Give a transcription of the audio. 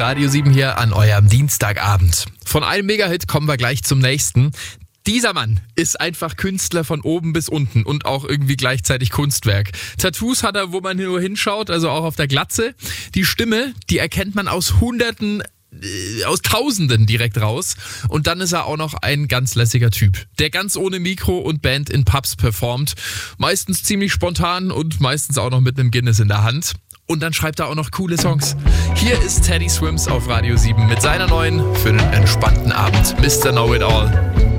Radio 7 hier an eurem Dienstagabend. Von einem Megahit kommen wir gleich zum nächsten. Dieser Mann ist einfach Künstler von oben bis unten und auch irgendwie gleichzeitig Kunstwerk. Tattoos hat er, wo man nur hinschaut, also auch auf der Glatze. Die Stimme, die erkennt man aus Tausenden direkt raus. Und dann ist er auch noch ein ganz lässiger Typ, der ganz ohne Mikro und Band in Pubs performt. Meistens ziemlich spontan und meistens auch noch mit einem Guinness in der Hand. Und dann schreibt er auch noch coole Songs. Hier ist Teddy Swims auf Radio 7 mit seiner neuen für einen entspannten Abend. Mr. Know It All.